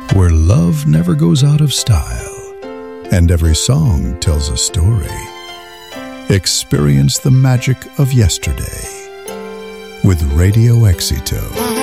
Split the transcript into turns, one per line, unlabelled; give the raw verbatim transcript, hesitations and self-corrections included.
where love never goes out of style and every song tells a story. Experience the magic of yesterday with Radio Éxito.